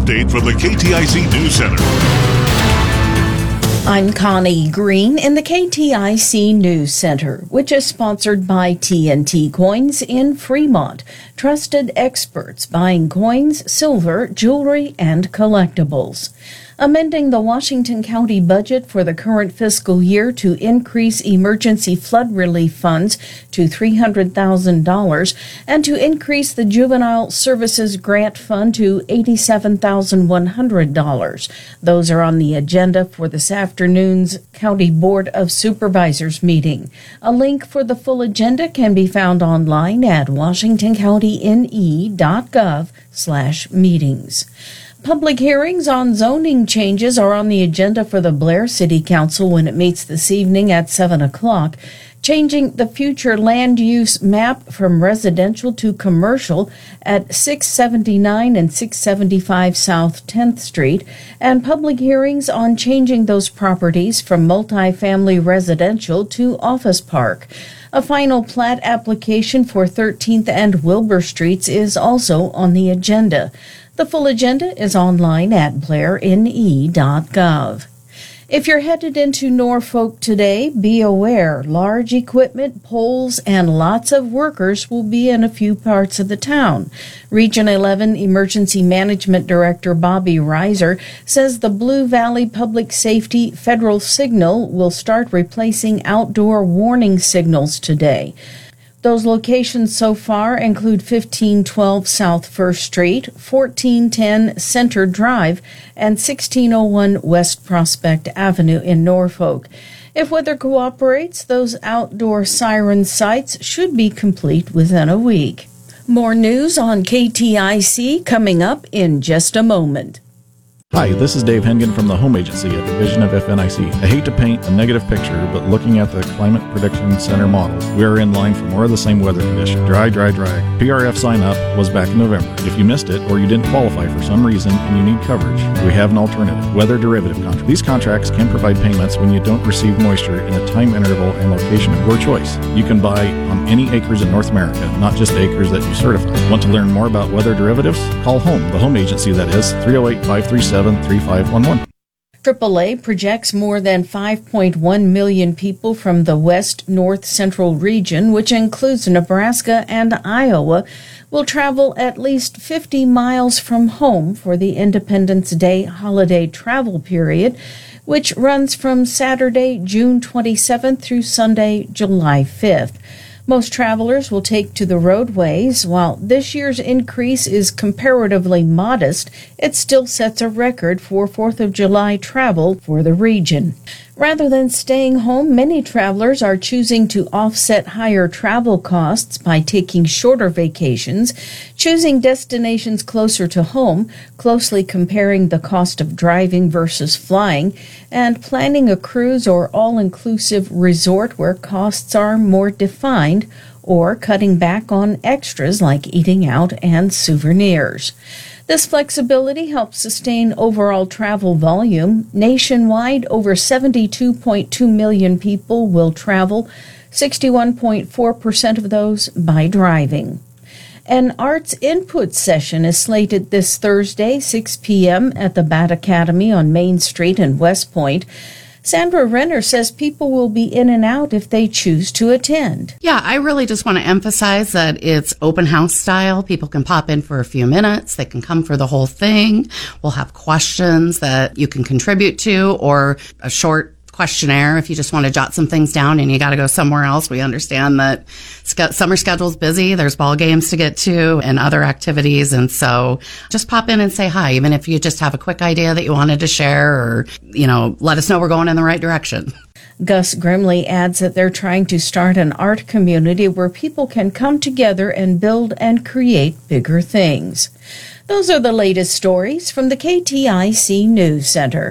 update from the KTIC News Center. I'm Connie Green in the KTIC News Center, which is sponsored by TNT Coins in Fremont. Trusted experts buying coins, silver, jewelry, and collectibles. Amending the Washington County budget for the current fiscal year to increase emergency flood relief funds to $300,000 and to increase the Juvenile Services Grant Fund to $87,100. Those are on the agenda for this afternoon's County Board of Supervisors meeting. A link for the full agenda can be found online at washingtoncountyn.gov/meetings. Public hearings on zoning changes are on the agenda for the Blair City Council when it meets this evening at 7 o'clock. Changing the future land use map from residential to commercial at 679 and 675 South 10th Street, and public hearings on changing those properties from multifamily residential to office park. A final plat application for 13th and Wilbur Streets is also on the agenda. The full agenda is online at blairne.gov. If you're headed into Norfolk today, be aware large equipment, poles, and lots of workers will be in a few parts of the town. Region 11 Emergency Management Director Bobby Reiser says the Blue Valley Public Safety Federal Signal will start replacing outdoor warning signals today. Those locations so far include 1512 South 1st Street, 1410 Center Drive, and 1601 West Prospect Avenue in Norfolk. If weather cooperates, those outdoor siren sites should be complete within a week. More news on KTIC coming up in just a moment. Hi, this is Dave Hengen from the Home Agency at Division of FNIC. I hate to paint a negative picture, but looking at the Climate Prediction Center models, we are in line for more of the same weather condition. Dry, dry, dry. PRF sign-up was back in November. If you missed it or you didn't qualify for some reason and you need coverage, we have an alternative, weather derivative contract. These contracts can provide payments when you don't receive moisture in a time interval and location of your choice. You can buy on any acres in North America, not just acres that you certify. Want to learn more about weather derivatives? Call HOME, the Home Agency that is, 308-537-3511. AAA projects more than 5.1 million people from the West North Central region, which includes Nebraska and Iowa, will travel at least 50 miles from home for the Independence Day holiday travel period, which runs from Saturday, June 27th through Sunday, July 5th. Most travelers will take to the roadways. While this year's increase is comparatively modest, it still sets a record for 4th of July travel for the region. Rather than staying home, many travelers are choosing to offset higher travel costs by taking shorter vacations, choosing destinations closer to home, closely comparing the cost of driving versus flying, and planning a cruise or all-inclusive resort where costs are more defined, or cutting back on extras like eating out and souvenirs. This flexibility helps sustain overall travel volume. Nationwide, over 72.2 million people will travel, 61.4% of those by driving. An arts input session is slated this Thursday, 6 p.m. at the Bat Academy on Main Street in West Point. Sandra Renner says people will be in and out if they choose to attend. Yeah, I really just want to emphasize that it's open house style. People can pop in for a few minutes. They can come for the whole thing. We'll have questions that you can contribute to, or a short questionnaire if you just want to jot some things down and you got to go somewhere else. We understand that summer schedule's busy. There's ball games to get to and other activities. And so just pop in and say hi, even if you just have a quick idea that you wanted to share, or, let us know we're going in the right direction. Gus Grimley adds that they're trying to start an art community where people can come together and build and create bigger things. Those are the latest stories from the KTIC News Center.